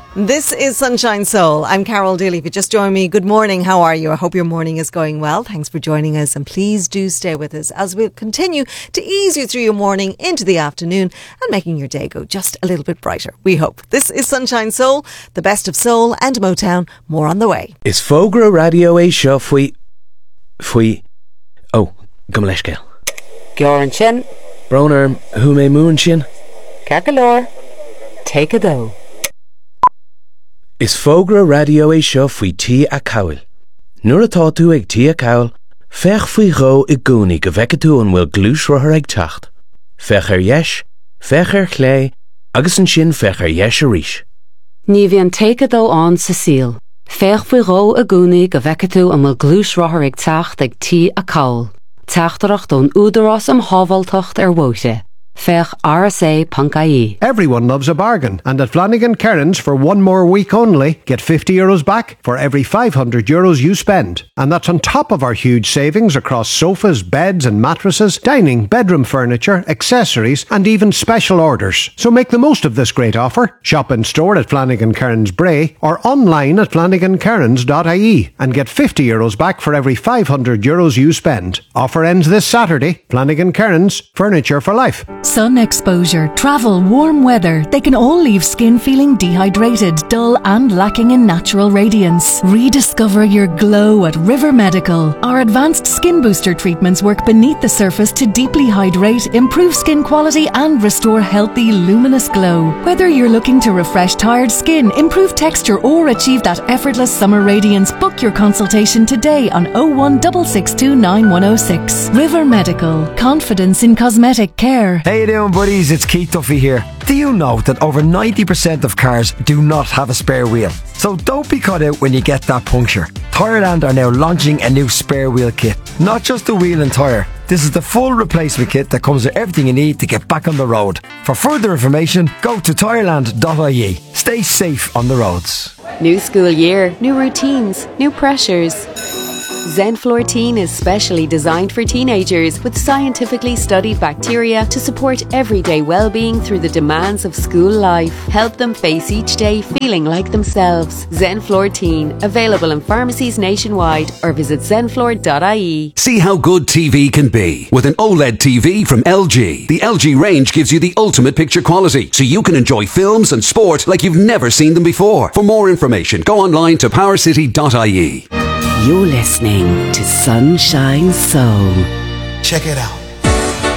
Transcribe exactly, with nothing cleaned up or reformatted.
This is Sunshine Soul. I'm Carol Daly. If you just joined me, good morning. How are you? I hope your morning is going well. Thanks for joining us, and please do stay with us as we'll continue to ease you through your morning into the afternoon and making your day go just a little bit brighter, we hope. This is Sunshine Soul, the best of soul and Motown. More on the way. Is Fogra Radio A seo fwy... fwy... Oh, gum leis gael. Gioran sin. Broner, who may moon sin? Cagalore. Take a dough. Is Fogra Radio A seo fwy tí a cawl. Nuair atá tú ag tí a cawl, fech fwy go I gúnig go bheice tú an bhfuil glúis rothair ag teacht. Fech ar yesh, fech ar chlé, agus an sin fech ar yesh a ríis. Ní bhíonn take a dough an sa síl. Fech fwy go a gúnig go bheice tú an bhfuil glúis rothair ag teacht ag tí a cawl. Teachtarach don údarás am hábhaltacht ar bhóite. Fech R S A Punkai. Everyone loves a bargain, and at Flanagan Kearns for one more week only, get fifty euros back for every five hundred euros you spend. And that's on top of our huge savings across sofas, beds and mattresses, dining, bedroom furniture, accessories and even special orders. So make the most of this great offer. Shop in store at Flanagan Kearns Bray or online at flanagan kearns dot I E and get fifty euros back for every five hundred euros you spend. Offer ends this Saturday. Flanagan Kearns, furniture for life. Sun exposure, travel, warm weather, they can all leave skin feeling dehydrated, dull and lacking in natural radiance. Rediscover your glow at River Medical. Our advanced skin booster treatments work beneath the surface to deeply hydrate, improve skin quality and restore healthy, luminous glow. Whether you're looking to refresh tired skin, improve texture or achieve that effortless summer radiance, book your consultation today on oh one six six two nine one oh six. River Medical. Confidence in cosmetic care. Hey, How you doing, buddies? It's Keith Duffy here. Do you know that over ninety percent of cars do not have a spare wheel? So don't be caught out when you get that puncture. Tireland are now launching a new spare wheel kit. Not just the wheel and tyre. This is the full replacement kit that comes with everything you need to get back on the road. For further information, go to tireland dot I E. Stay safe on the roads. New school year, new routines, new pressures. Zenflortine is specially designed for teenagers with scientifically studied bacteria to support everyday well-being through the demands of school life. Help them face each day feeling like themselves. Zenflortine, available in pharmacies nationwide or visit zenflor dot I E. See how good T V can be with an OLED T V from L G. The L G range gives you the ultimate picture quality, so you can enjoy films and sport like you've never seen them before. For more information, go online to power city dot I E. You're listening to Sunshine Soul. Check it out.